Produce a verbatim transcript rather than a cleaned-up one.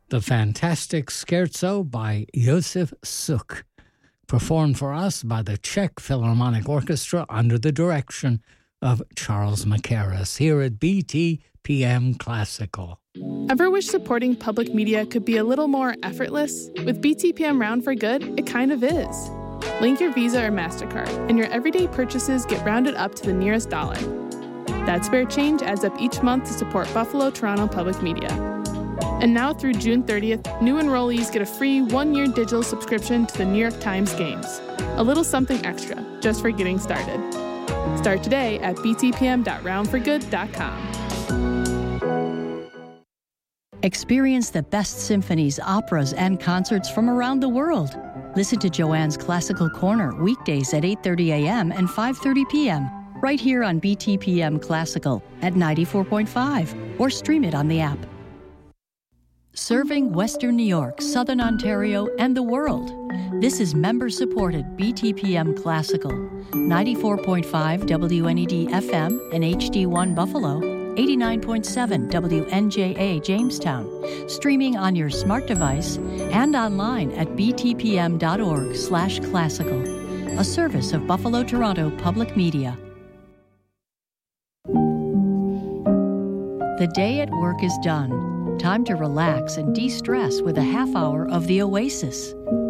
the fantastic Scherzo by Josef Suk, performed for us by the Czech Philharmonic Orchestra under the direction of Charles Mackerras here at B T P M Classical. Ever wish supporting public media could be a little more effortless? With B T P M Round for Good, it kind of is. Link your Visa or MasterCard, and your everyday purchases get rounded up to the nearest dollar. That spare change adds up each month to support Buffalo Toronto Public Media. And now through June thirtieth, new enrollees get a free one-year digital subscription to the New York Times Games. A little something extra, just for getting started. Start today at b t p m dot round for good dot com. Experience the best symphonies, operas, and concerts from around the world. Listen to Joanne's Classical Corner weekdays at eight thirty a.m. and five thirty p.m. right here on B T P M Classical at ninety-four point five, or stream it on the app. Serving Western New York, Southern Ontario, and the world. This is member-supported B T P M Classical, ninety-four point five W N E D F M and H D one Buffalo, eighty-nine point seven W N J A Jamestown, streaming on your smart device and online at b t p m dot org slash classical, a service of Buffalo Toronto Public Media. The day at work is done. Time to relax and de-stress with a half hour of The Oasis.